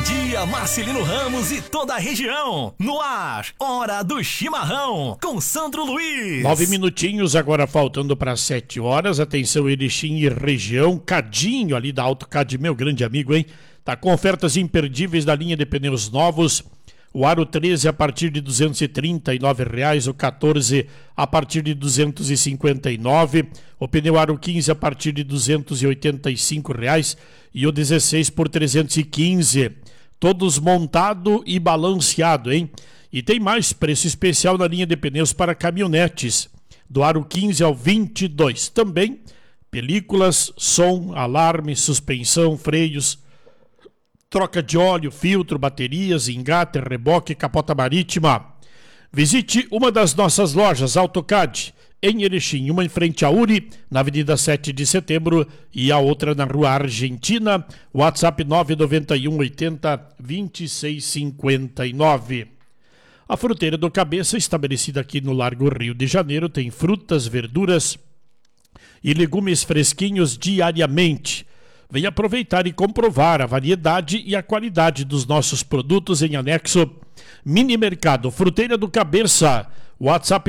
dia, Marcelino Ramos e toda a região. No ar, Hora do Chimarrão, com Sandro Luiz. 9 minutinhos, agora faltando para 7 horas. Atenção, Erechim e região. Cadinho ali da AutoCad, meu grande amigo, hein? Tá com ofertas imperdíveis da linha de pneus novos. O aro 13 a partir de R$ 239, o 14 a partir de R$ 259, o pneu aro 15 a partir de R$ 285 e o 16 por 315. Todos montado e balanceado, hein? E tem mais preço especial na linha de pneus para caminhonetes, do aro 15 ao 22. Também películas, som, alarme, suspensão, freios, troca de óleo, filtro, baterias, engate, reboque, capota marítima. Visite uma das nossas lojas AutoCad em Erechim, uma em frente à URI, na Avenida 7 de Setembro, e a outra na Rua Argentina. WhatsApp 991 80 26 59. A Fruteira do Cabeça, estabelecida aqui no Largo Rio de Janeiro, tem frutas, verduras e legumes fresquinhos diariamente. Venha aproveitar e comprovar a variedade e a qualidade dos nossos produtos em anexo Mini Mercado Fruteira do Cabeça. WhatsApp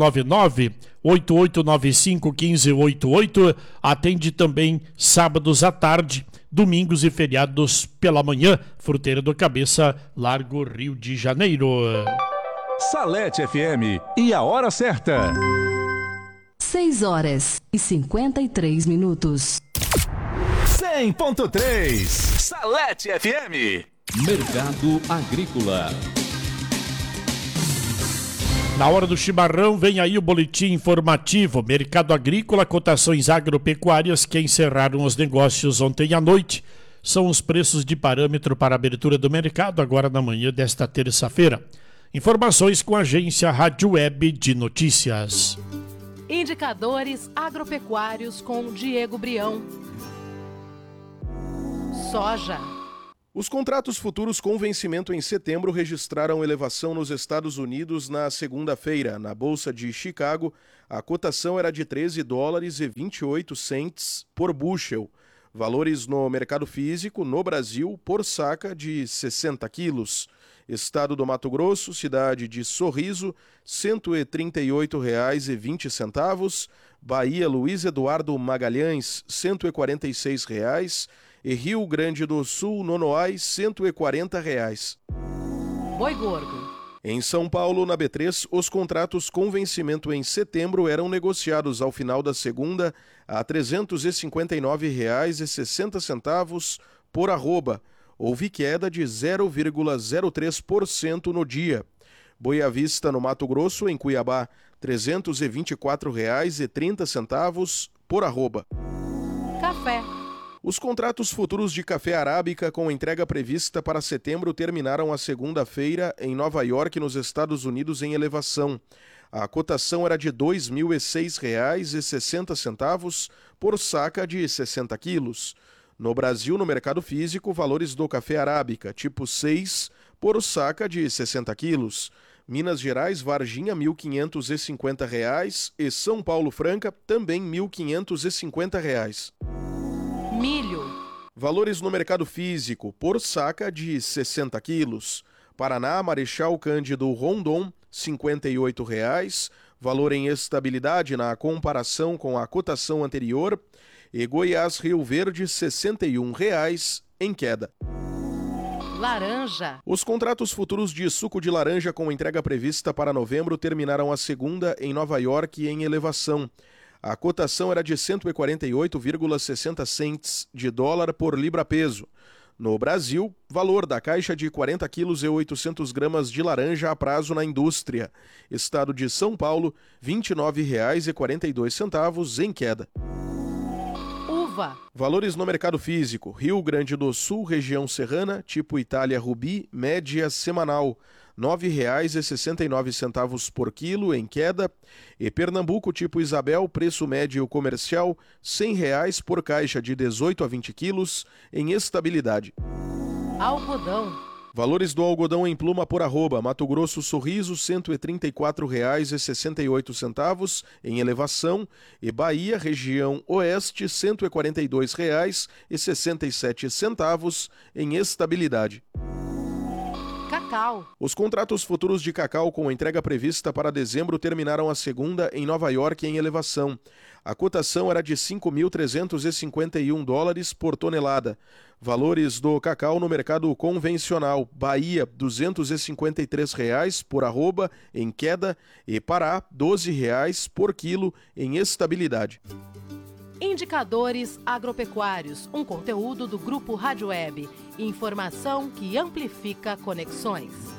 499-8895-1588. Atende também sábados à tarde, domingos e feriados pela manhã. Fruteira do Cabeça, Largo Rio de Janeiro. Salete FM e a hora certa. 6 horas e 53 minutos. 100.3 Salete FM. Mercado Agrícola. Na hora do chimarrão, vem aí o boletim informativo. Mercado Agrícola, cotações agropecuárias que encerraram os negócios ontem à noite. São os preços de parâmetro para a abertura do mercado, agora na manhã desta terça-feira. Informações com a agência Rádio Web de Notícias. Indicadores agropecuários com Diego Brião. Soja. Os contratos futuros com vencimento em setembro registraram elevação nos Estados Unidos na segunda-feira. Na Bolsa de Chicago, a cotação era de $13,28 por bushel. Valores no mercado físico, no Brasil, por saca de 60 quilos. Estado do Mato Grosso, cidade de Sorriso, R$ 138,20. Bahia, Luiz Eduardo Magalhães, R$ 146,00. E Rio Grande do Sul, Nonoai, R$ 140,00. Boi gordo. Em São Paulo, na B3, os contratos com vencimento em setembro eram negociados ao final da segunda a R$ 359,60 por arroba. Houve queda de 0,03% no dia. Boi à vista no Mato Grosso, em Cuiabá, R$ 324,30 por arroba. Café. Os contratos futuros de café arábica com entrega prevista para setembro terminaram a segunda-feira em Nova York, nos Estados Unidos, em elevação. A cotação era de R$ 2.006,60 por saca de 60 quilos. No Brasil, no mercado físico, valores do café arábica tipo 6 por saca de 60 quilos. Minas Gerais, Varginha, R$ 1.550 e São Paulo Franca, também R$ 1.550. Milho. Valores no mercado físico, por saca de 60 quilos. Paraná, Marechal Cândido Rondon, R$ 58,00. Valor em estabilidade na comparação com a cotação anterior. E Goiás, Rio Verde, R$ 61,00, em queda. Laranja. Os contratos futuros de suco de laranja com entrega prevista para novembro terminaram a segunda em Nova York em elevação. A cotação era de 148,60 cents de dólar por libra-peso. No Brasil, valor da caixa de 40 quilos e 800 gramas de laranja a prazo na indústria. Estado de São Paulo, R$ 29,42, em queda. Uva. Valores no mercado físico. Rio Grande do Sul, região serrana, tipo Itália Rubi, média semanal. R$ 9,69 por quilo, em queda. E Pernambuco, tipo Isabel, preço médio comercial, R$ 100 por caixa de 18 a 20 quilos, em estabilidade. Algodão. Valores do algodão em pluma por arroba. Mato Grosso Sorriso, R$ 134,68 em elevação. E Bahia, região oeste, R$ 142,67 em estabilidade. Cacau. Os contratos futuros de cacau com entrega prevista para dezembro terminaram a segunda em Nova York em elevação. A cotação era de $5.351 por tonelada. Valores do cacau no mercado convencional. Bahia, R$ 253 por arroba em queda e Pará, R$ 12 por quilo em estabilidade. Indicadores agropecuários, um conteúdo do Grupo Rádio Web. Informação que amplifica conexões.